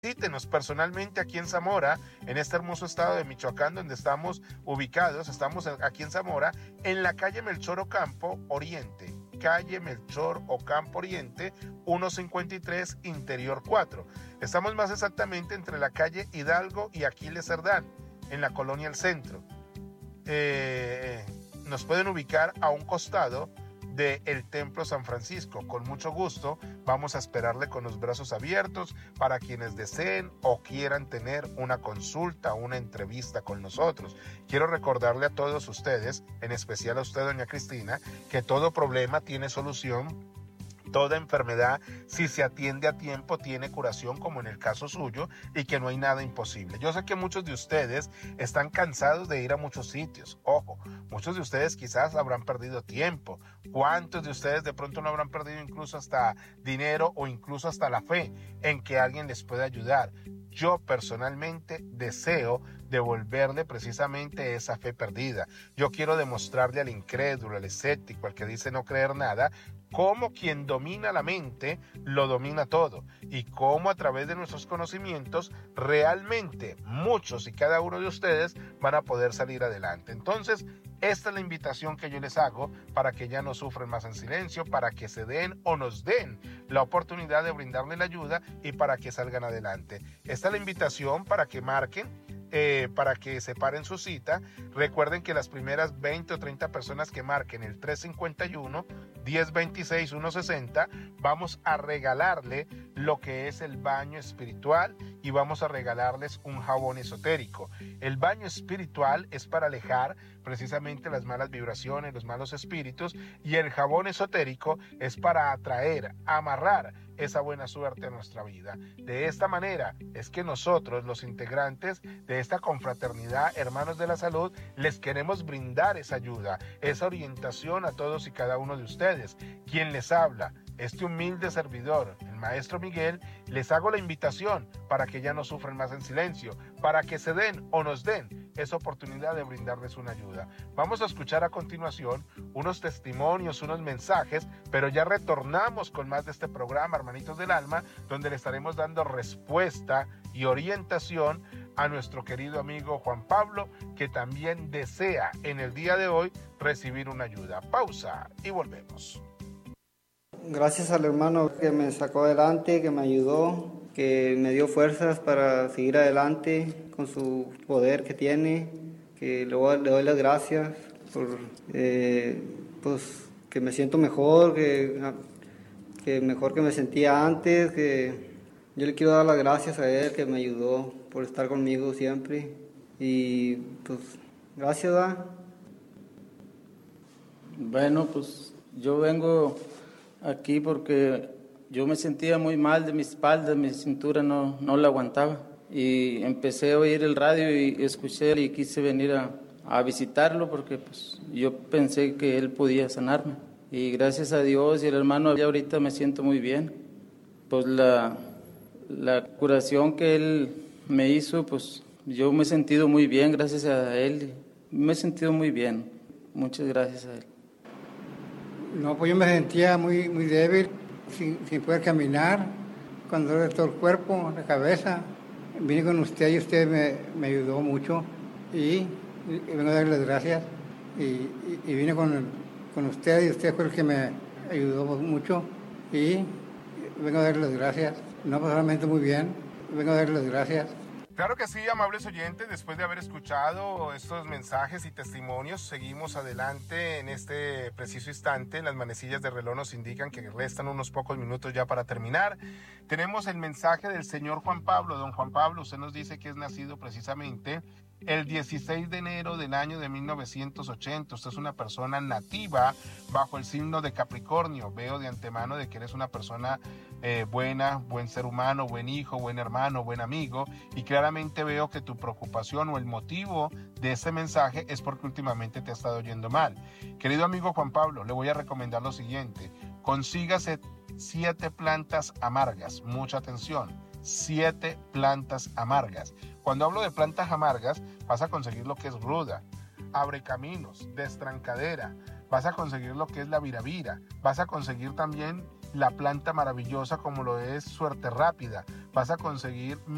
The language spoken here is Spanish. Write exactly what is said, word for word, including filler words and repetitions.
Visítenos personalmente aquí en Zamora, en este hermoso estado de Michoacán, donde estamos ubicados. Estamos aquí en Zamora, en la calle Melchor Ocampo Oriente, calle Melchor Ocampo Oriente, ciento cincuenta y tres, Interior cuatro. Estamos más exactamente entre la calle Hidalgo y Aquiles Cerdán, en la colonia El Centro. Eh, nos pueden ubicar a un costado del Templo San Francisco. Con mucho gusto vamos a esperarle con los brazos abiertos para quienes deseen o quieran tener una consulta, una entrevista con nosotros. Quiero recordarle a todos ustedes, en especial a usted, doña Cristina, que todo problema tiene solución. Toda enfermedad, si se atiende a tiempo, tiene curación, como en el caso suyo, y que no hay nada imposible. Yo sé que muchos de ustedes están cansados de ir a muchos sitios. Ojo, muchos de ustedes quizás habrán perdido tiempo. ¿Cuántos de ustedes de pronto no habrán perdido incluso hasta dinero o incluso hasta la fe en que alguien les pueda ayudar? Yo personalmente deseo devolverle precisamente esa fe perdida. Yo quiero demostrarle al incrédulo, al escéptico, al que dice no creer nada, cómo quien domina la mente lo domina todo, y cómo a través de nuestros conocimientos realmente muchos y cada uno de ustedes van a poder salir adelante. Entonces, esta es la invitación que yo les hago para que ya no sufran más en silencio, para que se den o nos den la oportunidad de brindarle la ayuda y para que salgan adelante. Esta es la invitación para que marquen, eh, para que separen su cita. Recuerden que las primeras veinte o treinta personas que marquen el tres cinco uno, diez veintiséis, ciento sesenta, vamos a regalarle lo que es el baño espiritual y vamos a regalarles un jabón esotérico. El baño espiritual es para alejar precisamente las malas vibraciones, los malos espíritus, y el jabón esotérico es para atraer, amarrar esa buena suerte a nuestra vida. De esta manera es que nosotros, los integrantes de esta confraternidad Hermanos de la Salud, les queremos brindar esa ayuda, esa orientación a todos y cada uno de ustedes. Quien les habla, este humilde servidor, el Maestro Miguel, les hago la invitación para que ya no sufran más en silencio, para que se den o nos den esa oportunidad de brindarles una ayuda. Vamos a escuchar a continuación unos testimonios, unos mensajes, pero ya retornamos con más de este programa, Hermanitos del Alma, donde le estaremos dando respuesta y orientación a nuestro querido amigo Juan Pablo, que también desea en el día de hoy recibir una ayuda. Pausa y volvemos. Gracias al hermano que me sacó adelante, que me ayudó, que me dio fuerzas para seguir adelante con su poder que tiene, que le doy, le doy las gracias por eh, pues, que me siento mejor, que, que mejor que me sentía antes, que yo le quiero dar las gracias a él, que me ayudó por estar conmigo siempre, y pues gracias. ¿Va? Bueno, pues yo vengo aquí porque yo me sentía muy mal de mi espalda, mi cintura no, no la aguantaba, y empecé a oír el radio y escuché y quise venir a, a visitarlo porque pues yo pensé que él podía sanarme, y gracias a Dios y el hermano ya ahorita me siento muy bien. Pues la, la curación que él me hizo, pues yo me he sentido muy bien gracias a él, me he sentido muy bien, muchas gracias a él. No, pues yo me sentía muy, muy débil, sin, sin poder caminar, con dolor de todo el cuerpo, la cabeza. Vine con usted y usted me, me ayudó mucho, y, y vengo a darle las gracias. Y, y, y vine con, con usted y usted fue el que me ayudó mucho, y vengo a darle las gracias. No, pues realmente muy bien, vengo a darle las gracias. Claro que sí, amables oyentes, después de haber escuchado estos mensajes y testimonios, seguimos adelante en este preciso instante. Las manecillas de reloj nos indican que restan unos pocos minutos ya para terminar. Tenemos el mensaje del señor Juan Pablo. Don Juan Pablo, usted nos dice que es nacido precisamente el dieciséis de enero del año de mil novecientos ochenta. Usted es una persona nativa bajo el signo de Capricornio. Veo de antemano de que eres una persona eh, buena, buen ser humano, buen hijo, buen hermano, buen amigo, y claramente veo que tu preocupación o el motivo de este mensaje es porque últimamente te ha estado yendo mal. Querido amigo Juan Pablo, le voy a recomendar lo siguiente: consígase siete plantas amargas. Mucha atención, siete plantas amargas. Cuando hablo de plantas amargas, vas a conseguir lo que es ruda, abre caminos, destrancadera, vas a conseguir lo que es la viravira, vas a conseguir también la planta maravillosa como lo es suerte rápida, vas a conseguir